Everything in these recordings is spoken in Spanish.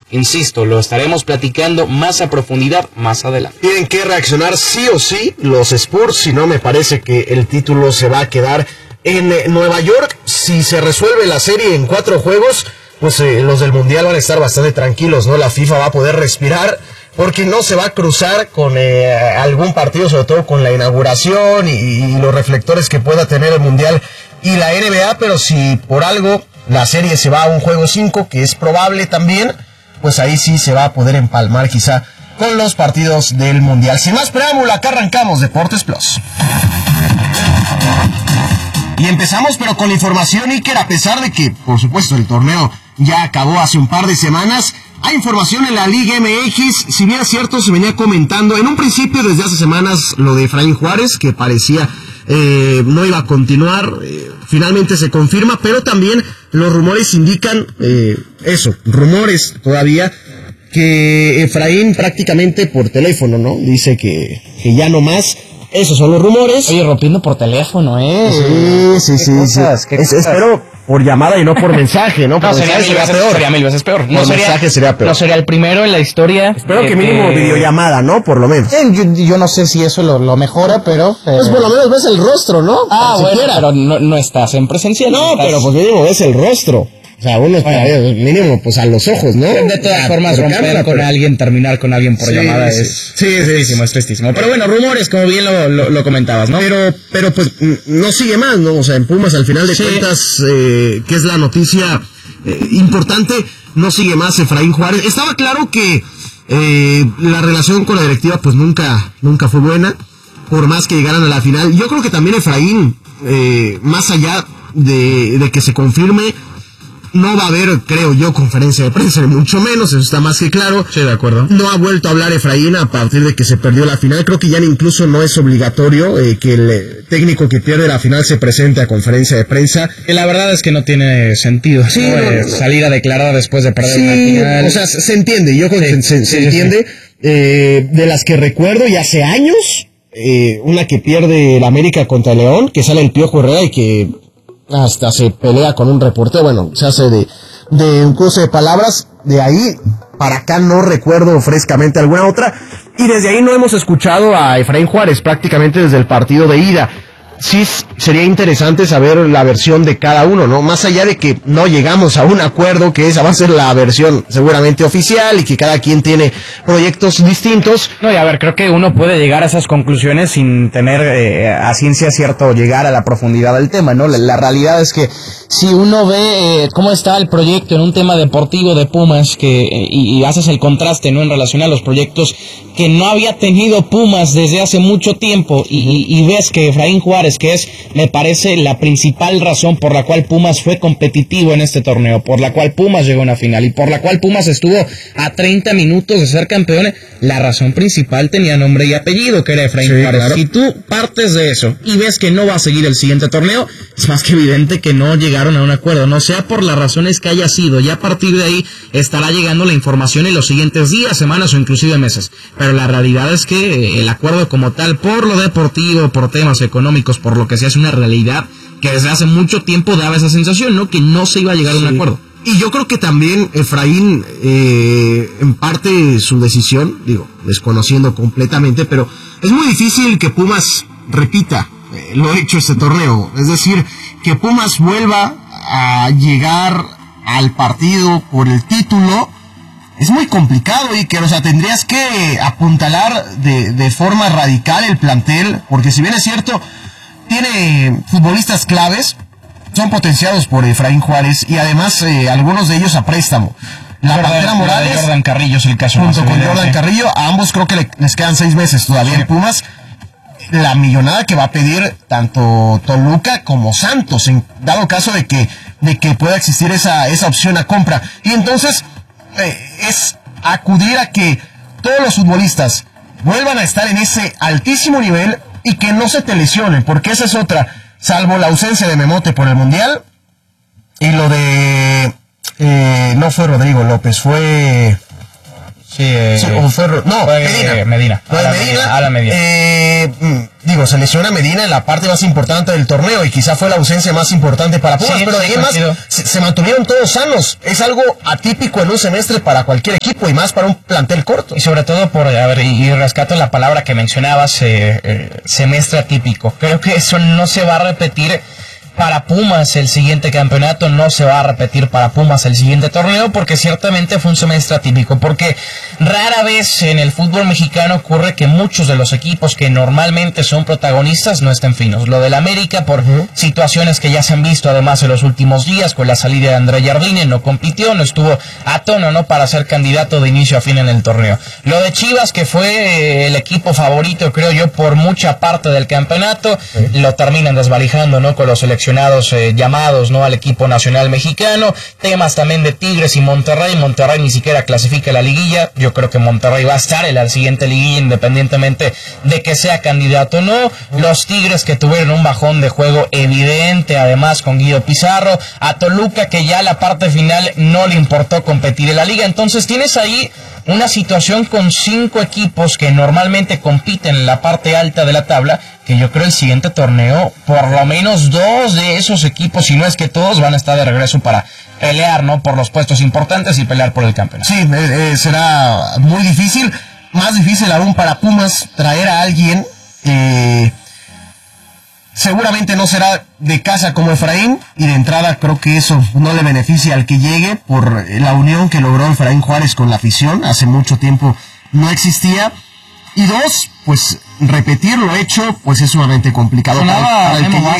Insisto, lo estaremos platicando más a profundidad más adelante. Tienen que reaccionar sí o sí los Spurs, si no me parece que el título se va a quedar en Nueva York. Si se resuelve la serie en 4 juegos, pues los del Mundial van a estar bastante tranquilos, ¿no? La FIFA va a poder respirar porque no se va a cruzar con algún partido, sobre todo con la inauguración y los reflectores que pueda tener el Mundial y la NBA, pero si por algo la serie se va a un juego 5, que es probable también, pues ahí sí se va a poder empalmar quizá con los partidos del Mundial. Sin más preámbulo, acá arrancamos Deportes Plus. Y empezamos pero con la información, Iker, a pesar de que, por supuesto, el torneo ya acabó hace un par de semanas, hay información en la Liga MX. Si bien es cierto, se venía comentando en un principio desde hace semanas lo de Efraín Juárez, que parecía no iba a continuar, finalmente se confirma, pero también los rumores indican rumores todavía, que Efraín prácticamente por teléfono, ¿no? Dice que ya no más. Esos son los rumores. Oye, rompiendo por teléfono, Sí. Espero por llamada y no por mensaje, ¿no? No, sería mil veces peor. Por mensaje sería peor. No sería el primero en la historia. Espero que mínimo videollamada, ¿no? Por lo menos. Yo no sé si eso lo mejora, pero... Pues por lo menos ves el rostro, ¿no? Bueno, pero no estás en presencial. No, pero pues mínimo ves el rostro. O sea, uno mínimo pues a los ojos, ¿no? De todas formas, romper con alguien, terminar con alguien por llamada es tristísimo. Pero bueno, rumores, como bien lo comentabas, ¿no? Pero pues no sigue más, ¿no? O sea, en Pumas al final de cuentas, que es la noticia importante, no sigue más Efraín Juárez. Estaba claro que la relación con la directiva pues nunca fue buena, por más que llegaran a la final. Yo creo que también Efraín, más allá de que se confirme, no va a haber, creo yo, conferencia de prensa, mucho menos, eso está más que claro. Sí, de acuerdo. No ha vuelto a hablar Efraín a partir de que se perdió la final. Creo que ya incluso no es obligatorio que el técnico que pierde la final se presente a conferencia de prensa. La verdad es que no tiene sentido salir a declarar después de perder una final. O sea, se entiende, yo creo que se entiende. De las que recuerdo, y hace años, una que pierde el América contra León, que sale el Piojo Herrera y que hasta se pelea con un reportero, bueno, se hace de un cruce de palabras. De ahí para acá no recuerdo frescamente alguna otra, y desde ahí no hemos escuchado a Efraín Juárez prácticamente desde el partido de ida. Sí sería interesante saber la versión de cada uno, ¿no? Más allá de que no llegamos a un acuerdo, que esa va a ser la versión seguramente oficial y que cada quien tiene proyectos distintos. No, y a ver, creo que uno puede llegar a esas conclusiones sin tener a ciencia cierto llegar a la profundidad del tema, ¿no? La realidad es que si uno ve cómo está el proyecto en un tema deportivo de Pumas, y haces el contraste, ¿no? En relación a los proyectos que no había tenido Pumas desde hace mucho tiempo, y ves que Efraín Juárez, que es, me parece, la principal razón por la cual Pumas fue competitivo en este torneo, por la cual Pumas llegó a una final y por la cual Pumas estuvo a 30 minutos de ser campeón, la razón principal tenía nombre y apellido, que era Efraín Juárez. Claro. Si tú partes de eso y ves que no va a seguir el siguiente torneo, es más que evidente que no llegaron a un acuerdo, no sea por las razones que haya sido. Ya a partir de ahí estará llegando la información en los siguientes días, semanas o inclusive meses. Pero la realidad es que el acuerdo como tal, por lo deportivo, por temas económicos, por lo que sea, es una realidad que desde hace mucho tiempo daba esa sensación, ¿no? Que no se iba a llegar a un acuerdo. Y yo creo que también Efraín, en parte su decisión, desconociendo completamente, pero es muy difícil que Pumas repita lo hecho este torneo. Es decir, que Pumas vuelva a llegar al partido por el título. Es muy complicado, Iker. O sea, tendrías que apuntalar de forma radical el plantel, porque si bien es cierto, tiene futbolistas claves, son potenciados por Efraín Juárez, y además algunos de ellos a préstamo. La Pantera Morales, Jordan Carrillo es el caso junto con Jordan Carrillo, a ambos creo que les quedan 6 meses todavía en Pumas. La millonada que va a pedir tanto Toluca como Santos, en dado caso de que pueda existir esa opción a compra. Y entonces es acudir a que todos los futbolistas vuelvan a estar en ese altísimo nivel y que no se te lesionen, porque esa es otra, salvo la ausencia de Memote por el Mundial y lo de no fue Rodrigo López, fue Sí, Medina. Alan Medina. Digo, se lesiona Medina en la parte más importante del torneo y quizá fue la ausencia más importante para Pumas, Sí, pero de ahí en más se mantuvieron todos sanos. Es algo atípico en un semestre para cualquier equipo y más para un plantel corto. Y sobre todo y rescato la palabra que mencionabas, semestre atípico. Creo que eso no se va a repetir para Pumas el siguiente campeonato, no se va a repetir para Pumas el siguiente torneo, porque ciertamente fue un semestre atípico, porque rara vez en el fútbol mexicano ocurre que muchos de los equipos que normalmente son protagonistas no estén finos. Lo del América por situaciones que ya se han visto además en los últimos días, con la salida de André Jardine, no compitió, no estuvo a tono, ¿no?, para ser candidato de inicio a fin en el torneo. Lo de Chivas, que fue el equipo favorito, creo yo, por mucha parte del campeonato, lo terminan desvalijando, ¿no?, con los seleccionados llamados, ¿no?, al equipo nacional mexicano. Temas también de Tigres y Monterrey. Monterrey ni siquiera clasifica la liguilla. Yo creo que Monterrey va a estar en la siguiente liguilla independientemente de que sea candidato o no. Los Tigres, que tuvieron un bajón de juego evidente, además con Guido Pizarro. A Toluca, que ya la parte final no le importó competir en la liga. Entonces tienes ahí una situación con 5 equipos que normalmente compiten en la parte alta de la tabla, que yo creo el siguiente torneo, por lo menos 2 de esos equipos, si no es que todos, van a estar de regreso para pelear, ¿no?, por los puestos importantes y pelear por el campeonato. Sí, será muy difícil, más difícil aún para Pumas traer a alguien que seguramente no será de casa como Efraín, y de entrada creo que eso no le beneficia al que llegue por la unión que logró Efraín Juárez con la afición. Hace mucho tiempo no existía. Y 2, pues repetir lo hecho pues es sumamente complicado. Sonaba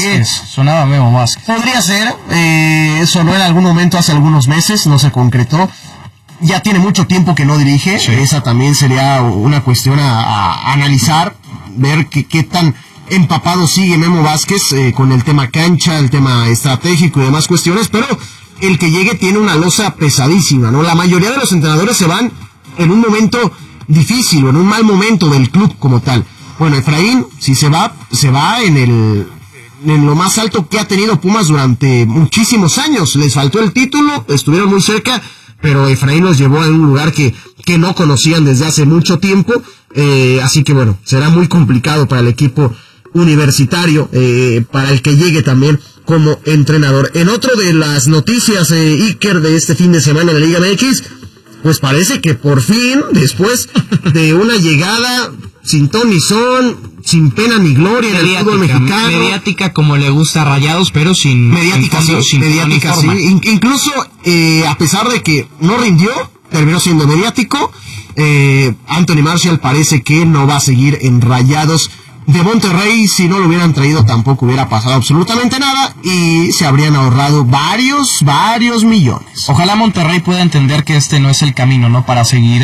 Memo Vázquez. Podría ser, sonó en algún momento hace algunos meses, no se concretó. Ya tiene mucho tiempo que no dirige. Sí. Esa también sería una cuestión a analizar, ver qué tan empapado sigue Memo Vázquez con el tema cancha, el tema estratégico y demás cuestiones, pero el que llegue tiene una losa pesadísima, ¿no? La mayoría de los entrenadores se van en un momento difícil o en un mal momento del club como tal. Bueno, Efraín, si se va en lo más alto que ha tenido Pumas durante muchísimos años. Les faltó el título, estuvieron muy cerca, pero Efraín los llevó a un lugar que no conocían desde hace mucho tiempo, así que bueno, será muy complicado para el equipo universitario, para el que llegue también como entrenador. En otro de las noticias, Iker, de este fin de semana de la Liga MX, pues parece que por fin, después de una llegada sin ton ni son, sin pena ni gloria en el fútbol mexicano. Mediática como le gusta a Rayados, pero sin... Mediática, sí. Incluso, a pesar de que no rindió, terminó siendo mediático. Anthony Marshall parece que no va a seguir en Rayados de Monterrey. Si no lo hubieran traído tampoco hubiera pasado absolutamente nada y se habrían ahorrado varios millones. Ojalá Monterrey pueda entender que este no es el camino, ¿no?, para seguir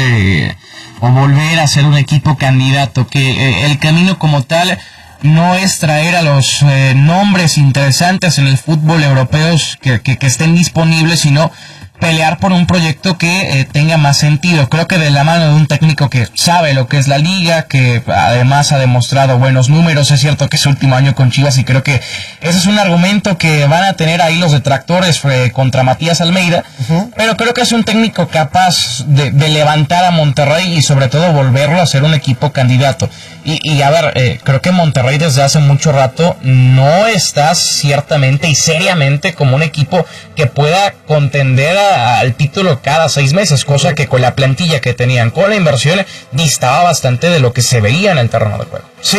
o volver a ser un equipo candidato, que el camino como tal no es traer a los nombres interesantes en el fútbol europeos que estén disponibles, sino pelear por un proyecto que tenga más sentido. Creo que de la mano de un técnico que sabe lo que es la liga, que además ha demostrado buenos números. Es cierto que es su último año con Chivas y creo que ese es un argumento que van a tener ahí los detractores contra Matías Almeida, pero creo que es un técnico capaz de levantar a Monterrey y sobre todo volverlo a ser un equipo candidato. Y a ver, creo que Monterrey desde hace mucho rato no está ciertamente y seriamente como un equipo que pueda contender al título cada 6 meses, cosa que con la plantilla que tenían, con la inversión, distaba bastante de lo que se veía en el terreno de juego. Sí,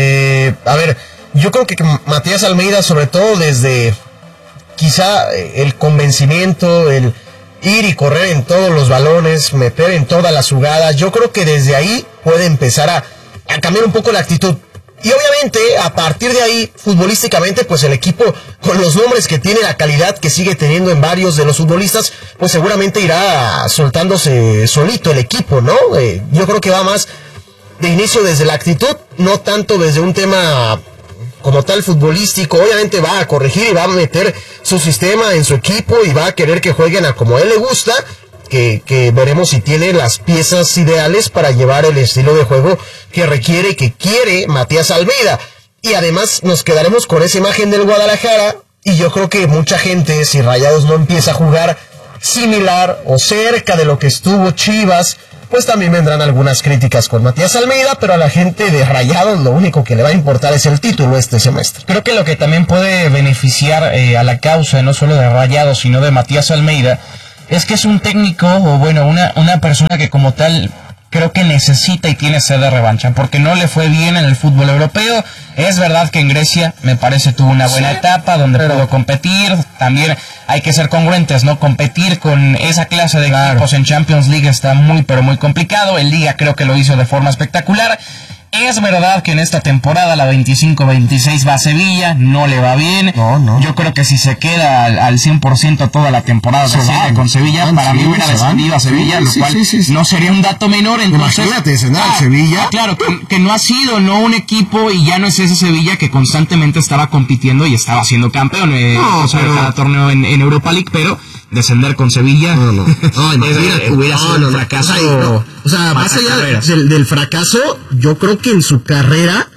a ver, yo creo que Matías Almeida, sobre todo desde quizá el convencimiento, el ir y correr en todos los balones, meter en todas las jugadas, yo creo que desde ahí puede empezar a cambiar un poco la actitud. Y obviamente, a partir de ahí, futbolísticamente, pues el equipo, con los nombres que tiene, la calidad que sigue teniendo en varios de los futbolistas, pues seguramente irá soltándose solito el equipo, ¿no? Yo creo que va más de inicio desde la actitud, no tanto desde un tema como tal futbolístico. Obviamente va a corregir y va a meter su sistema en su equipo y va a querer que jueguen a como a él le gusta, que veremos si tiene las piezas ideales para llevar el estilo de juego que requiere y que quiere Matías Almeida. Y además nos quedaremos con esa imagen del Guadalajara, y yo creo que mucha gente, si Rayados no empieza a jugar similar o cerca de lo que estuvo Chivas, pues también vendrán algunas críticas con Matías Almeida, pero a la gente de Rayados lo único que le va a importar es el título este semestre. Creo que lo que también puede beneficiar a la causa, no solo de Rayados, sino de Matías Almeida, es que es un técnico, o bueno, una persona que como tal creo que necesita y tiene sed de revancha, porque no le fue bien en el fútbol europeo. Es verdad que en Grecia, me parece, tuvo una buena etapa donde pudo competir. También hay que ser congruentes, ¿no? Competir con esa clase de equipos en Champions League está muy, pero muy complicado. En Liga creo que lo hizo de forma espectacular. Es verdad que en esta temporada, la 25-26, va a Sevilla, no le va bien. No. Yo creo que si se queda al 100% toda la temporada con Sevilla, para mí hubiera descendido a Sevilla, lo cual no sería un dato menor. Entonces, imagínate descender a Sevilla. Claro, que no ha sido un equipo y ya no es ese Sevilla que constantemente estaba compitiendo y estaba siendo campeón de cada torneo en Europa League, pero descender con Sevilla hubiera sido un fracaso. O sea, más allá del fracaso, yo creo que en su carrera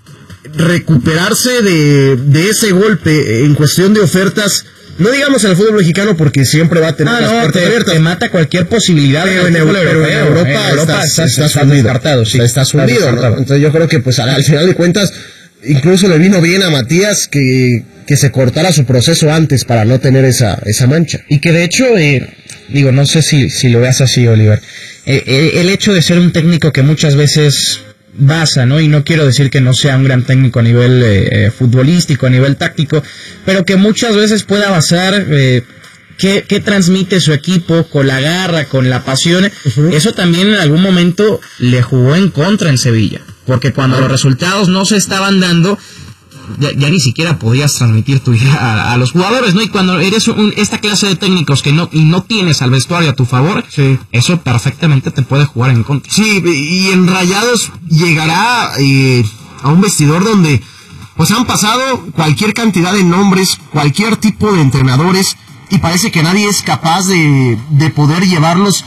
recuperarse de ese golpe en cuestión de ofertas, no digamos en el fútbol mexicano porque siempre va a tener las puertas abiertas, te mata cualquier posibilidad, pero en Europa está descartado, sí, está hundido, ¿no? Entonces yo creo que pues al final de cuentas incluso le vino bien a Matías que se cortara su proceso antes para no tener esa mancha. Y que de hecho, no sé si lo veas así, Oliver, el hecho de ser un técnico que muchas veces basa, ¿no? Y no quiero decir que no sea un gran técnico a nivel futbolístico, a nivel táctico, pero que muchas veces pueda basar qué transmite su equipo con la garra, con la pasión. Eso también en algún momento le jugó en contra en Sevilla, porque cuando los resultados no se estaban dando, ya ni siquiera podías transmitir tu idea a los jugadores, ¿no? Y cuando eres esta clase de técnicos que no tienes al vestuario a tu favor, eso perfectamente te puede jugar en contra. Sí, y en Rayados llegará a un vestidor donde pues han pasado cualquier cantidad de nombres, cualquier tipo de entrenadores, y parece que nadie es capaz de poder llevarlos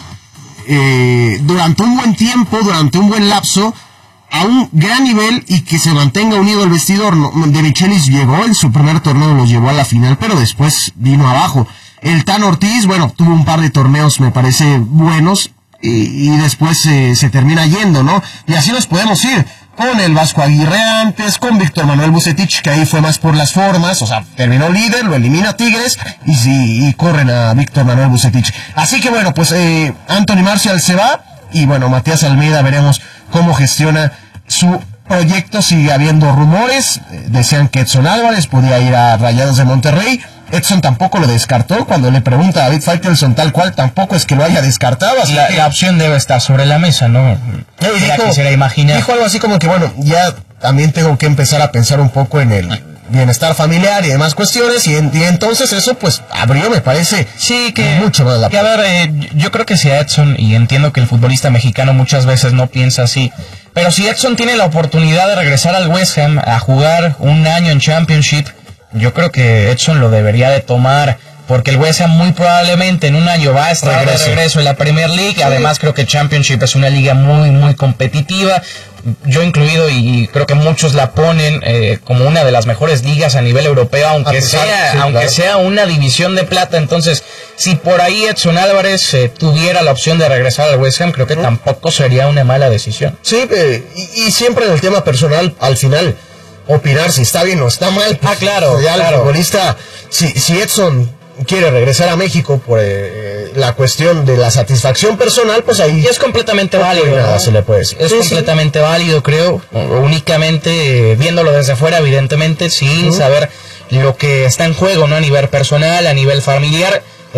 durante un buen tiempo, durante un buen lapso, a un gran nivel y que se mantenga unido el vestidor. De Michelis llegó en su primer torneo, los llevó a la final, pero después vino abajo. El Tan Ortiz, tuvo un par de torneos, me parece, buenos, y después se termina yendo, ¿no? Y así nos podemos ir, con el Vasco Aguirre antes, con Víctor Manuel Vucetich, que ahí fue más por las formas, o sea, terminó líder, lo elimina Tigres, y corren a Víctor Manuel Vucetich. Así que pues Anthony Martial se va, y Matías Almeida veremos cómo gestiona su proyecto. Sigue habiendo rumores, decían que Edson Álvarez podía ir a Rayados de Monterrey. Edson tampoco lo descartó. Cuando le pregunta a David Faitelson tal cual, tampoco es que lo haya descartado. Así que la opción debe estar sobre la mesa, ¿no? Quisiera imaginar. Dijo algo así como que ya también tengo que empezar a pensar un poco en el bienestar familiar y demás cuestiones, y entonces eso pues abrió, me parece, mucho más la puerta. A ver, yo creo que si a Edson, y entiendo que el futbolista mexicano muchas veces no piensa así, pero si Edson tiene la oportunidad de regresar al West Ham a jugar un año en Championship, yo creo que Edson lo debería de tomar, porque el West Ham muy probablemente en un año va a estar de regreso en la Premier League. Además creo que Championship es una liga muy, muy competitiva, yo incluido, y creo que muchos la ponen como una de las mejores ligas a nivel europeo, aunque sea una división de plata. Entonces, si por ahí Edson Álvarez tuviera la opción de regresar al West Ham, creo que tampoco sería una mala decisión. Sí, y siempre en el tema personal, al final, opinar si está bien o está mal. Pues, claro. El futbolista, si Edson quiere regresar a México por la cuestión de la satisfacción personal, pues ahí es completamente válido, nada se le puede decir. Es completamente válido, creo, únicamente viéndolo desde fuera, evidentemente, sin saber lo que está en juego, ¿no? A nivel personal, a nivel familiar.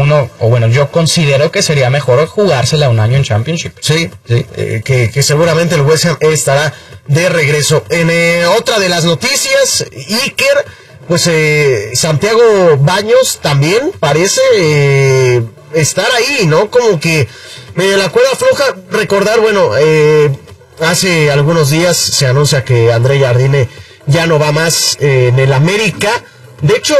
Yo considero que sería mejor jugársela un año en Championship. Sí, que seguramente el West Ham estará de regreso. En otra de las noticias, Iker, pues Santiago Baños también parece estar ahí, ¿no? Como que medio la cuerda floja. Recordar, hace algunos días se anuncia que André Jardine ya no va más en el América. De hecho,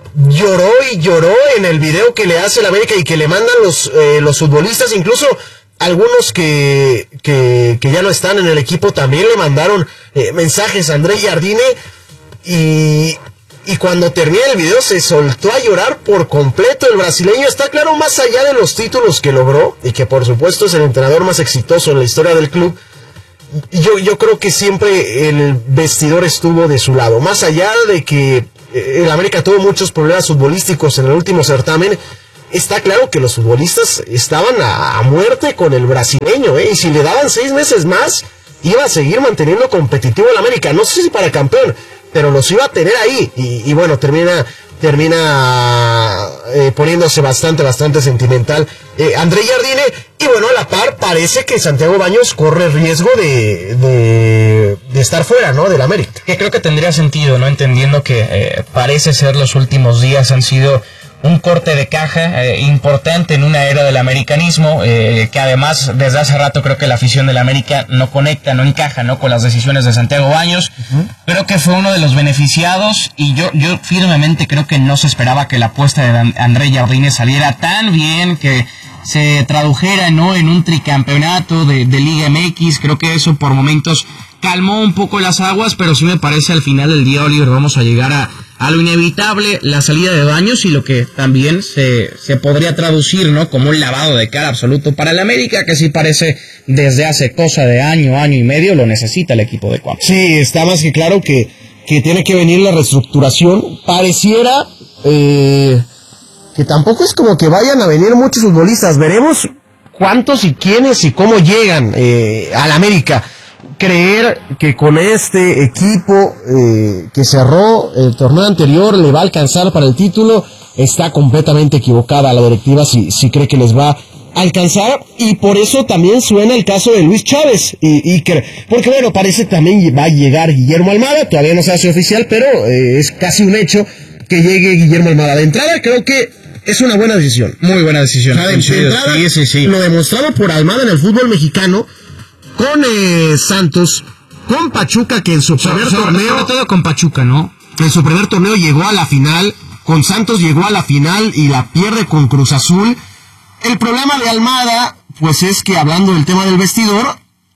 lloró en el video que le hace el América y que le mandan los futbolistas, incluso algunos que ya no están en el equipo también le mandaron mensajes a André Jardine, y y cuando termina el video se soltó a llorar por completo el brasileño. Está claro, más allá de los títulos que logró, y que por supuesto es el entrenador más exitoso en la historia del club, yo creo que siempre el vestidor estuvo de su lado. Más allá de que el América tuvo muchos problemas futbolísticos en el último certamen, está claro que los futbolistas estaban a muerte con el brasileño, y si le daban 6 meses más, iba a seguir manteniendo competitivo el América. No sé si para campeón, pero los iba a tener ahí. Y bueno, termina poniéndose bastante sentimental André Jardine. Y bueno, a la par parece que Santiago Baños corre riesgo de estar fuera, ¿no?, del América. Que creo que tendría sentido, ¿no?, entendiendo que parece ser los últimos días han sido un corte de caja importante en una era del americanismo, que además desde hace rato creo que la afición del América no conecta, no encaja, ¿no?, con las decisiones de Santiago Baños. Creo que fue uno de los beneficiados, y yo firmemente creo que no se esperaba que la apuesta de André Jardine saliera tan bien, que se tradujera, ¿no?, en un tricampeonato de Liga MX. Creo que eso por momentos calmó un poco las aguas, pero sí me parece al final del día, Oliver, vamos a llegar a lo inevitable, la salida de Baños, y lo que también se podría traducir, ¿no?, como un lavado de cara absoluto para el América, que sí parece desde hace cosa de año y medio lo necesita el equipo de Cuapa. Sí, está más que claro que tiene que venir la reestructuración. Pareciera que tampoco es como que vayan a venir muchos futbolistas. Veremos cuántos y quiénes y cómo llegan al América. Creer que con este equipo que cerró el torneo anterior le va a alcanzar para el título, está completamente equivocada la directiva si cree que les va a alcanzar. Y por eso también suena el caso de Luis Chávez, porque bueno, parece también va a llegar Guillermo Almada. Todavía no se hace oficial, pero es casi un hecho que llegue Guillermo Almada. De entrada creo que es una buena decisión. Muy buena decisión. De entrada, sí. Lo demostrado por Almada en el fútbol mexicano, con Santos, con Pachuca, que en su primer torneo... Sobre todo con Pachuca, ¿no? En su primer torneo llegó a la final, con Santos llegó a la final y la pierde con Cruz Azul. El problema de Almada, pues es que, hablando del tema del vestidor,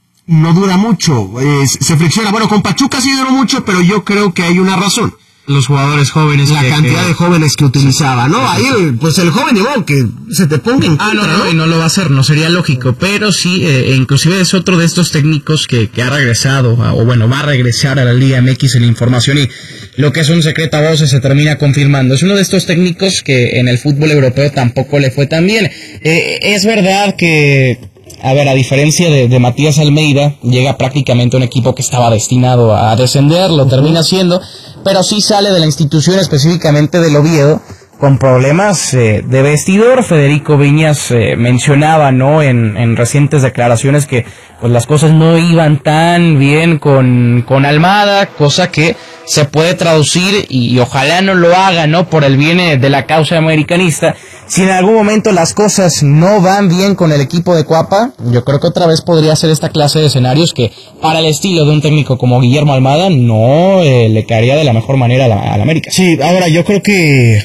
no dura mucho, se fricciona. Bueno, con Pachuca sí duró mucho, pero yo creo que hay una razón. Los jugadores jóvenes, la cantidad de jóvenes que utilizaba, ¿no? Ahí, pues el joven igual que se te ponga en contra, ¿no? Y no lo va a hacer, no sería lógico, pero sí, inclusive es otro de estos técnicos que ha regresado, o bueno, va a regresar a la Liga MX en la información, y lo que es un secreto a voces se termina confirmando. Es uno de estos técnicos que en el fútbol europeo tampoco le fue tan bien. Es verdad que, a ver, a diferencia de Matías Almeida, llega prácticamente un equipo que estaba destinado a descender, lo termina haciendo, pero sí sale de la institución, específicamente del Oviedo, con problemas de vestidor. Federico Viñas mencionaba, ¿no?, en recientes declaraciones que pues las cosas no iban tan bien con Almada, cosa que se puede traducir, y ojalá no lo haga, ¿no?, por el bien de la causa americanista. Si en algún momento las cosas no van bien con el equipo de Cuapa, yo creo que otra vez podría ser esta clase de escenarios que para el estilo de un técnico como Guillermo Almada no le caería de la mejor manera a la América. Sí, ahora yo creo que,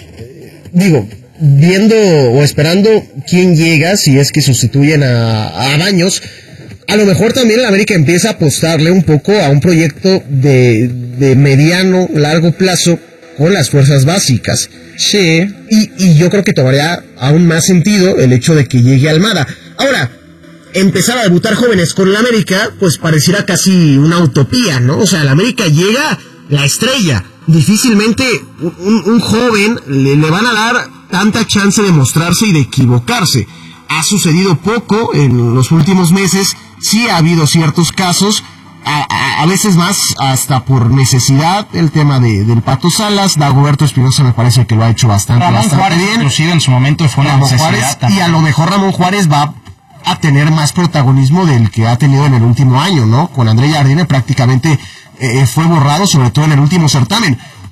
viendo o esperando quién llega, si es que sustituyen a Baños, a lo mejor también el América empieza a apostarle un poco a un proyecto de mediano, largo plazo con las fuerzas básicas. Sí. Y yo creo que tomaría aún más sentido el hecho de que llegue Almada. Ahora, empezar a debutar jóvenes con el América, pues pareciera casi una utopía, ¿no? O sea, el América llega la estrella. Difícilmente un joven le van a dar tanta chance de mostrarse y de equivocarse. Ha sucedido poco en los últimos meses. Sí ha habido ciertos casos, a veces más hasta por necesidad, el tema del Pato Salas. Dagoberto Espinosa me parece que lo ha hecho bastante Juárez, bien. Inclusive en su momento fue una necesidad. Y a lo mejor Ramón Juárez va a tener más protagonismo del que ha tenido en el último año, ¿no? Con André Jardine prácticamente fue borrado, sobre todo en el último certamen.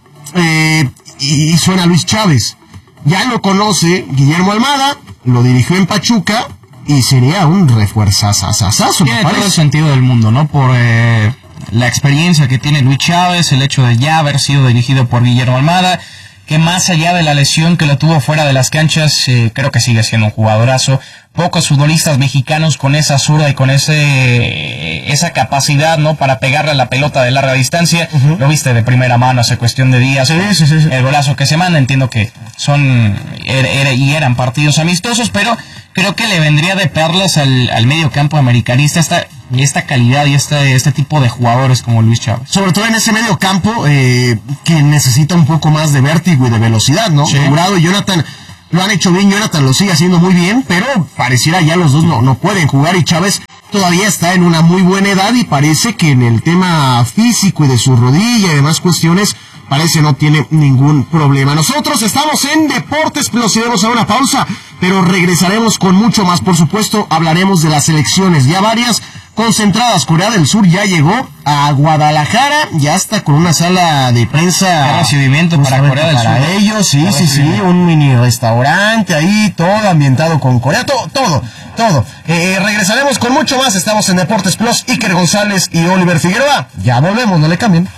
Y suena Luis Chávez. Ya lo conoce Guillermo Almada, lo dirigió en Pachuca, y sería un refuerzazazazo. Tiene todo el sentido del mundo, ¿no? Por la experiencia que tiene Luis Chávez, el hecho de ya haber sido dirigido por Guillermo Almada, que más allá de la lesión que lo tuvo fuera de las canchas, creo que sigue siendo un jugadorazo. Pocos futbolistas mexicanos con esa zurda y con esa capacidad, ¿no? Para pegarle a la pelota de larga distancia. Uh-huh. Lo viste de primera mano hace cuestión de días. Sí. El golazo que se manda, entiendo que eran partidos amistosos, pero creo que le vendría de perlas al medio campo americanista esta calidad y este tipo de jugadores como Luis Chávez. Sobre todo en ese medio campo que necesita un poco más de vértigo y de velocidad, ¿no? Sí. Jurado y Jonathan lo han hecho bien, Jonathan lo sigue haciendo muy bien, pero pareciera ya los dos no pueden jugar y Chávez todavía está en una muy buena edad y parece que en el tema físico y de su rodilla y demás cuestiones parece no tiene ningún problema. Nosotros estamos en Deportes Plus, iremos a una pausa, pero regresaremos con mucho más. Por supuesto, hablaremos de las selecciones, ya varias concentradas. Corea del Sur ya llegó a Guadalajara, ya está con una sala de prensa. Recibimiento para Corea del Sur. Para ellos, sí, un mini restaurante ahí, todo ambientado con Corea, todo. Regresaremos con mucho más, estamos en Deportes Plus, Iker González y Oliver Figueroa. Ya volvemos, no le cambien.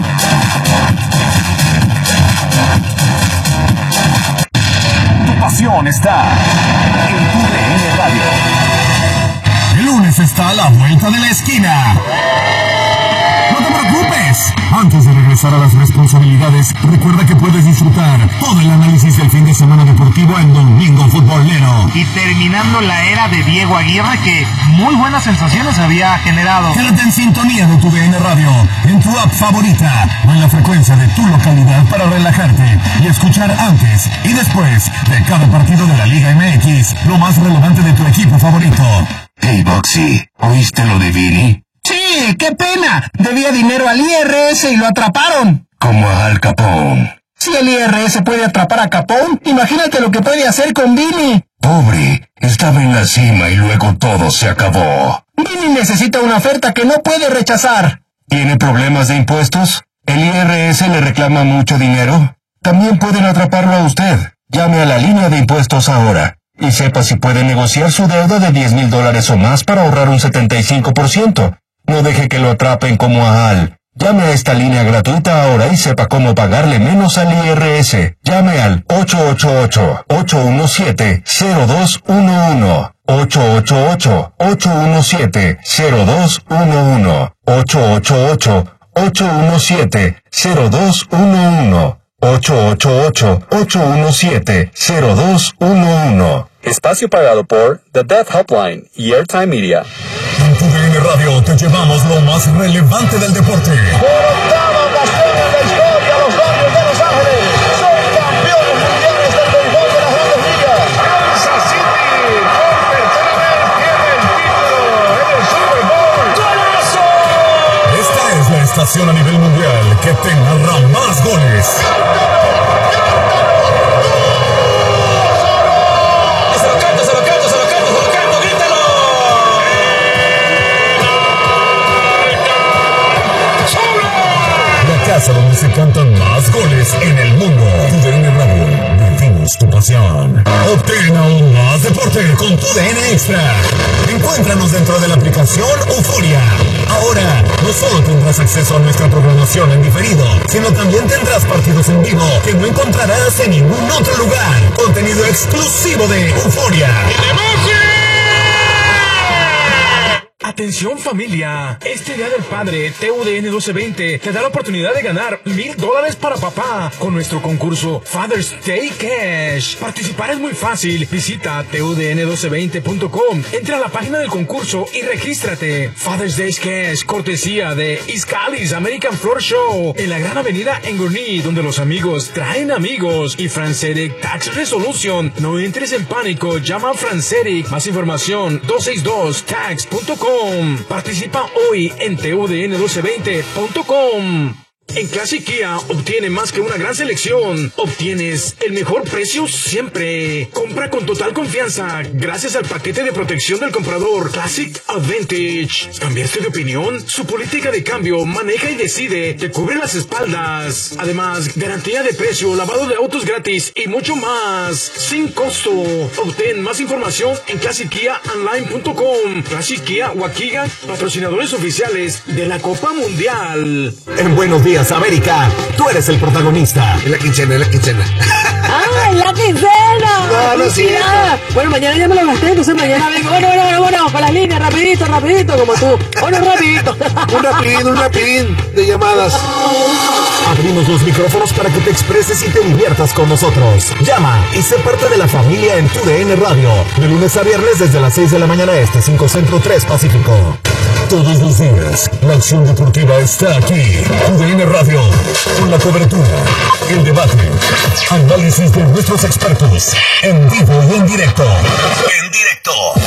Tu pasión está en TUDN Radio. El lunes está a la vuelta de la esquina. No te preocupes. Antes de regresar a las responsabilidades, recuerda que puedes disfrutar todo el análisis del fin de semana deportivo en Domingo Futbolero. Y terminando la era de Diego Aguirre, que muy buenas sensaciones había generado. Quédate en sintonía de TUDN Radio, en tu app favorita o en la frecuencia de tu localidad para relajarte y escuchar antes y después de cada partido de la Liga MX lo más relevante de tu equipo favorito. Hey, Boxy, ¿oíste lo de Vini? Sí, qué pena. Debía dinero al IRS y lo atraparon. Como a Al Capone. Si el IRS puede atrapar a Capone, imagínate lo que puede hacer con Vini. Pobre, estaba en la cima y luego todo se acabó. Vini necesita una oferta que no puede rechazar. ¿Tiene problemas de impuestos? ¿El IRS le reclama mucho dinero? También pueden atraparlo a usted. Llame a la línea de impuestos ahora. Y sepa si puede negociar su deuda de $10,000 o más para ahorrar un 75%. No deje que lo atrapen como a Al. Llame a esta línea gratuita ahora y sepa cómo pagarle menos al IRS. Llame al 888-817-0211. 888-817-0211. 888-817-0211. 888-817-0211. Espacio pagado por The Death Hotline y Airtime Media. En TUDN Radio te llevamos lo más relevante del deporte. Por octava ocasión en la historia, los Dodgers de Los Ángeles son campeones mundiales del béisbol de las Grandes Ligas. Kansas City por tercera vez tiene el título en el Super Bowl. ¡Golazo! Esta es la estación a nivel mundial que te narra más goles. Donde se cantan más goles en el mundo. TUDN Radio, vivimos tu pasión. Obtén aún más deporte con TUDN Extra. Encuéntranos dentro de la aplicación Euforia. Ahora, no solo tendrás acceso a nuestra programación en diferido, sino también tendrás partidos en vivo que no encontrarás en ningún otro lugar. Contenido exclusivo de Euforia. Atención familia, este Día del Padre, TUDN 1220 te da la oportunidad de ganar $1,000 para papá con nuestro concurso Father's Day Cash. Participar es muy fácil, visita TUDN1220.com, entra a la página del concurso y regístrate. Father's Day Cash, cortesía de Iscalis American Floor Show, en la gran avenida en Gurnee, donde los amigos traen amigos. Y Franceric Tax Resolution, no entres en pánico, llama a Franceric, más información 262tax.com. Participa hoy en TUDN1220.com. En Classic Kia obtiene más que una gran selección. Obtienes el mejor precio siempre. Compra con total confianza gracias al paquete de protección del comprador Classic Advantage. ¿Cambiaste de opinión? Su política de cambio maneja y decide. Te cubre las espaldas. Además, garantía de precio, lavado de autos gratis y mucho más. Sin costo. Obtén más información en ClassicKiaOnline.com. Classic Kia Waukegan, patrocinadores oficiales de la Copa Mundial. En Buenos Días Noticias América, tú eres el protagonista. En la quincena. ¡Ah, en la quincena! No es cierto. Bueno, mañana ya me lo gasté, entonces mañana vengo. Bueno, con las líneas, rapidito, como tú. Bueno, rapidito. Un rapidín de llamadas. Abrimos los micrófonos para que te expreses y te diviertas con nosotros. Llama y sé parte de la familia en TUDN Radio. De lunes a viernes desde las 6 de la mañana este, 5 Centro, 3 Pacífico. Todos los días, la acción deportiva está aquí. TUDN Radio, con la cobertura, el debate, análisis de nuestros expertos, en vivo y en directo.